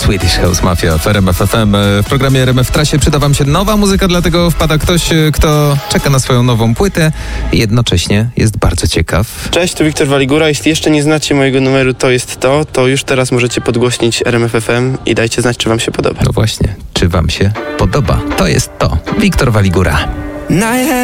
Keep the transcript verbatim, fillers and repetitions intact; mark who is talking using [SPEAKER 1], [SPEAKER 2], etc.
[SPEAKER 1] Swedish House Mafia w R M F F M. W programie R M F w trasie przyda wam się nowa muzyka, dlatego wpada ktoś, kto czeka na swoją nową płytę i jednocześnie jest bardzo ciekaw.
[SPEAKER 2] Cześć, tu Wiktor Waligura. Jeśli jeszcze nie znacie mojego numeru To jest to, to już teraz możecie podgłośnić R M F F M i dajcie znać, czy wam się podoba.
[SPEAKER 1] No właśnie, czy wam się podoba? To jest to. Wiktor Waligura.